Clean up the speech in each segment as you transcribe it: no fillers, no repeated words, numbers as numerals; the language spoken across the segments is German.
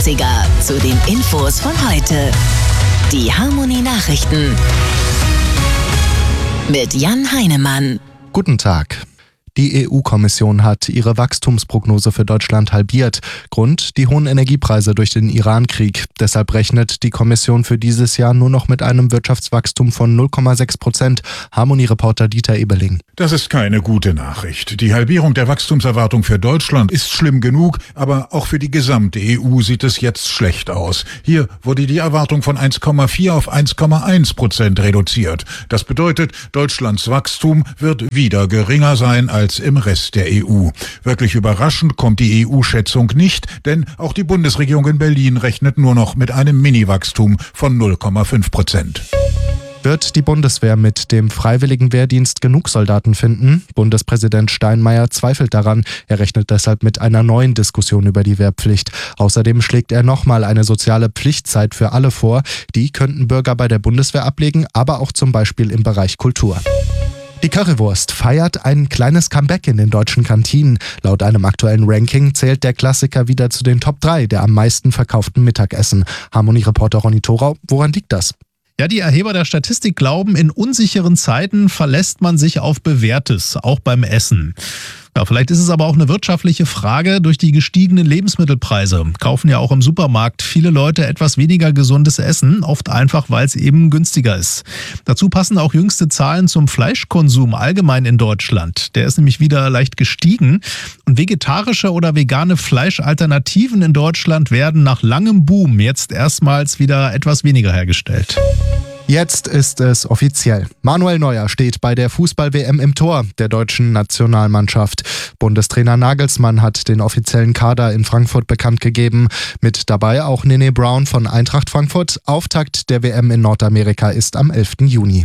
Klassiker zu den Infos von heute. Die Harmony Nachrichten mit Jan Heinemann. Guten Tag. Die EU-Kommission hat ihre Wachstumsprognose für Deutschland halbiert. Grund: die hohen Energiepreise durch den Iran-Krieg. Deshalb rechnet die Kommission für dieses Jahr nur noch mit einem Wirtschaftswachstum von 0,6%. Harmony-Reporter Dieter Ebeling. Das ist keine gute Nachricht. Die Halbierung der Wachstumserwartung für Deutschland ist schlimm genug, aber auch für die gesamte EU sieht es jetzt schlecht aus. Hier wurde die Erwartung von 1,4 auf 1,1% reduziert. Das bedeutet, Deutschlands Wachstum wird wieder geringer sein als im Rest der EU. Wirklich überraschend kommt die EU-Schätzung nicht, denn auch die Bundesregierung in Berlin rechnet nur noch mit einem Mini-Wachstum von 0,5%. Wird die Bundeswehr mit dem freiwilligen Wehrdienst genug Soldaten finden? Bundespräsident Steinmeier zweifelt daran. Er rechnet deshalb mit einer neuen Diskussion über die Wehrpflicht. Außerdem schlägt er nochmal eine soziale Pflichtzeit für alle vor. Die könnten Bürger bei der Bundeswehr ablegen, aber auch zum Beispiel im Bereich Kultur. Die Currywurst feiert ein kleines Comeback in den deutschen Kantinen. Laut einem aktuellen Ranking zählt der Klassiker wieder zu den Top 3 der am meisten verkauften Mittagessen. Harmony-Reporter Ronny Thorau, woran liegt das? Ja, die Erheber der Statistik glauben, in unsicheren Zeiten verlässt man sich auf Bewährtes, auch beim Essen. Ja, vielleicht ist es aber auch eine wirtschaftliche Frage. Durch die gestiegenen Lebensmittelpreise kaufen ja auch im Supermarkt viele Leute etwas weniger gesundes Essen, oft einfach, weil es eben günstiger ist. Dazu passen auch jüngste Zahlen zum Fleischkonsum allgemein in Deutschland. Der ist nämlich wieder leicht gestiegen. Und vegetarische oder vegane Fleischalternativen in Deutschland werden nach langem Boom jetzt erstmals wieder etwas weniger hergestellt. Jetzt ist es offiziell. Manuel Neuer steht bei der Fußball-WM im Tor der deutschen Nationalmannschaft. Bundestrainer Nagelsmann hat den offiziellen Kader in Frankfurt bekannt gegeben. Mit dabei auch Nene Brown von Eintracht Frankfurt. Auftakt der WM in Nordamerika ist am 11. Juni.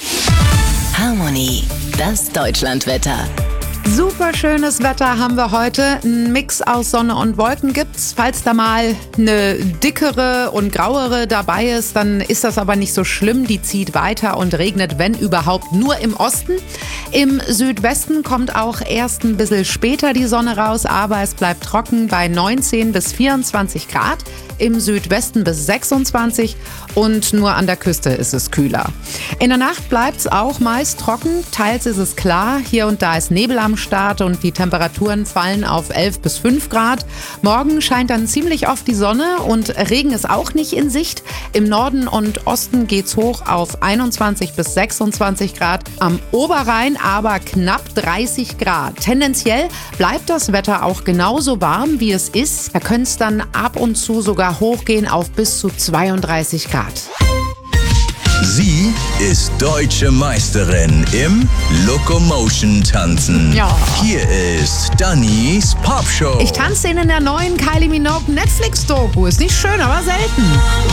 Harmony, das Deutschlandwetter. Super schönes Wetter haben wir heute. Ein Mix aus Sonne und Wolken gibt's. Falls da mal eine dickere und grauere dabei ist, dann ist das aber nicht so schlimm. Die zieht weiter und regnet, wenn überhaupt, nur im Osten. Im Südwesten kommt auch erst ein bisschen später die Sonne raus, aber es bleibt trocken bei 19 bis 24 Grad. Im Südwesten bis 26 und nur an der Küste ist es kühler. In der Nacht bleibt es auch meist trocken, teils ist es klar, hier und da ist Nebel am Start und die Temperaturen fallen auf 11 bis 5 Grad. Morgen scheint dann ziemlich oft die Sonne und Regen ist auch nicht in Sicht. Im Norden und Osten geht's hoch auf 21 bis 26 Grad, am Oberrhein aber knapp 30 Grad. Tendenziell bleibt das Wetter auch genauso warm, wie es ist. Da könnte es dann ab und zu sogar hochgehen auf bis zu 32 Grad. Sie ist deutsche Meisterin im Locomotion-Tanzen. Ja. Hier ist Dannys Popshow. Ich tanze in der neuen Kylie Minogue Netflix-Doku. Ist nicht schön, aber selten.